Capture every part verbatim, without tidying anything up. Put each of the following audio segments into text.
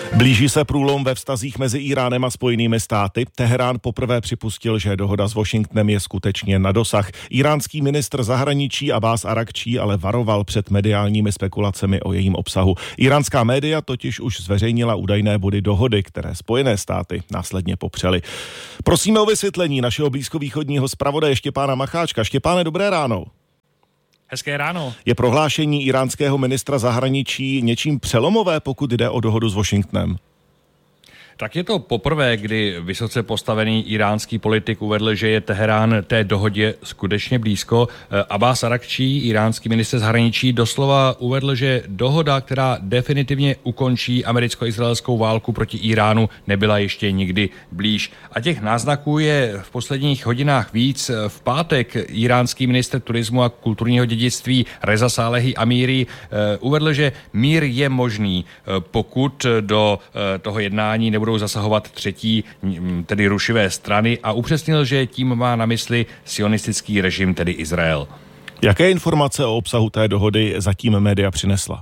Blíží se průlom ve vztazích mezi Íránem a Spojenými státy. Teherán poprvé připustil, že dohoda s Washingtonem je skutečně na dosah. Íránský ministr zahraničí Abbás Arakčí ale varoval před mediálními spekulacemi o jejím obsahu. Íránská média totiž už zveřejnila údajné body dohody, které Spojené státy následně popřely. Prosíme o vysvětlení našeho blízkovýchodního zpravodaje Štěpána Macháčka. Štěpáne, dobré ráno. Hezké ráno. Je prohlášení íránského ministra zahraničí něčím přelomové, pokud jde o dohodu s Washingtonem? Tak je to poprvé, kdy vysoce postavený iránský politik uvedl, že je Teherán té dohodě skutečně blízko. Abbás Arakčí, iránský ministr zahraničí, doslova uvedl, že dohoda, která definitivně ukončí americko-izraelskou válku proti Iránu, nebyla ještě nikdy blíž. A těch náznaků je v posledních hodinách víc. V pátek iránský ministr turismu a kulturního dědictví Reza Sálehi Amíri uvedl, že mír je možný, pokud do toho jednání nebude budou zasahovat třetí, tedy rušivé strany, a upřesnil, že tím má na mysli sionistický režim, tedy Izrael. Jaké informace o obsahu té dohody zatím média přinesla?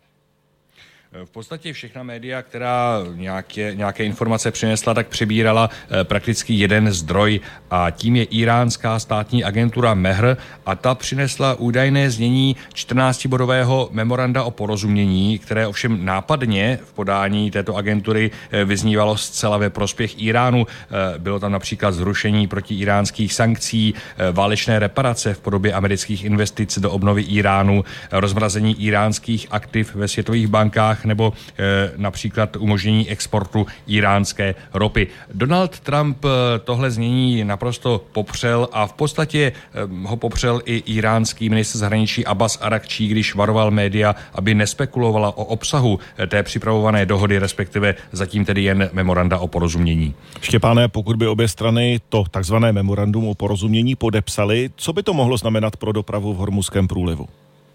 V podstatě všechna média, která nějaké, nějaké informace přinesla, tak přebírala eh, prakticky jeden zdroj, a tím je iránská státní agentura Mehr, a ta přinesla údajné znění čtrnáctibodového memoranda o porozumění, které ovšem nápadně v podání této agentury eh, vyznívalo zcela ve prospěch Iránu. Eh, bylo tam například zrušení protiíránských sankcí, eh, válečné reparace v podobě amerických investic do obnovy Iránu, eh, rozmrazení iránských aktiv ve světových bankách nebo e, například umožnění exportu iránské ropy. Donald Trump e, tohle znění naprosto popřel a v podstatě e, ho popřel i iránský ministr zahraničí Abbás Arakčí, když varoval média, aby nespekulovala o obsahu e, té připravované dohody, respektive zatím tedy jen memoranda o porozumění. Štěpáne, pokud by obě strany to takzvané memorandum o porozumění podepsali, co by to mohlo znamenat pro dopravu v Hormuzském průlivu?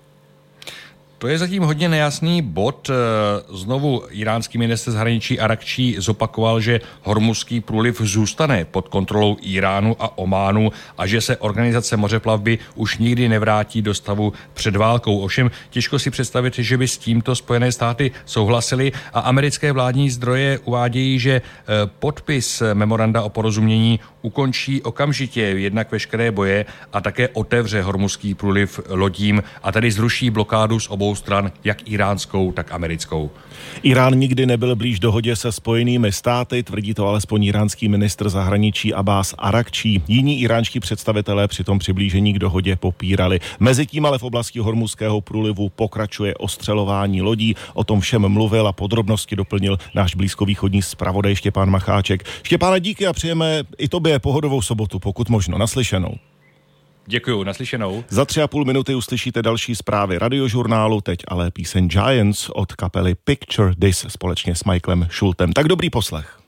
To je zatím hodně nejasný bod. Znovu iránský ministr zahraničí Arakčí zopakoval, že Hormuzský průliv zůstane pod kontrolou Iránu a Ománu a že se organizace mořeplavby už nikdy nevrátí do stavu před válkou. Ovšem těžko si představit, že by s tímto Spojené státy souhlasily, a americké vládní zdroje uvádějí, že podpis memoranda o porozumění ukončí okamžitě jednak veškeré boje a také otevře Hormuzský průliv lodím, a tedy zruší blokádu z obou stran, jak iránskou, tak americkou. Irán nikdy nebyl blíž dohodě se Spojenými státy, tvrdí to alespoň iránský ministr zahraničí Abbás Arakčí. Jiní iránští představitelé přitom přiblížení k dohodě popírali. Mezitím ale v oblasti Hormuzského průlivu pokračuje ostřelování lodí. O tom všem mluvil a podrobnosti doplnil náš blízkovýchodní zpravodaj Štěpán Macháček. Štěpáne, díky a přejeme i tobě pohodovou sobotu, pokud možno. Naslyšenou. Děkuju, naslyšenou. Za tři a půl minuty uslyšíte další zprávy radiožurnálu, teď ale píseň Giants od kapely Picture This společně s Michaelem Schultem. Tak dobrý poslech.